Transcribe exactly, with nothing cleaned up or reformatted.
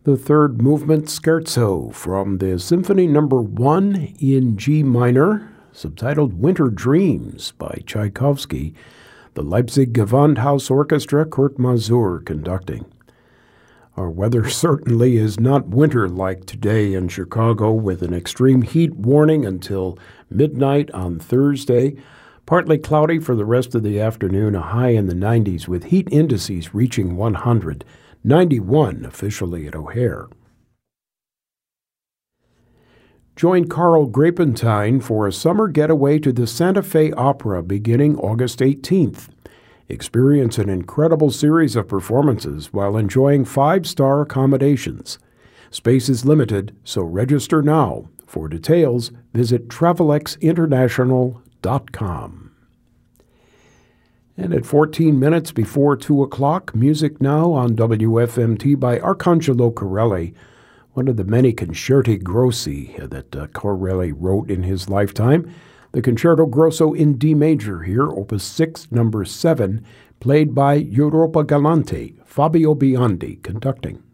the third movement scherzo from the Symphony Number One in G minor, subtitled Winter Dreams by Tchaikovsky, the Leipzig Gewandhaus Orchestra, Kurt Masur conducting. Our weather certainly is not winter-like today in Chicago, with an extreme heat warning until midnight on Thursday. Partly cloudy for the rest of the afternoon, a high in the nineties with heat indices reaching one hundred, ninety-one officially at O'Hare. Join Carl Grapentine for a summer getaway to the Santa Fe Opera beginning August eighteenth. Experience an incredible series of performances while enjoying five-star accommodations. Space is limited, so register now. For details, visit travelex international dot com. And at fourteen minutes before two o'clock, Music Now on W F M T by Arcangelo Corelli, one of the many concerti grossi that uh, Corelli wrote in his lifetime. The Concerto Grosso in D major here, Opus six, number seven, played by Europa Galante, Fabio Biondi conducting.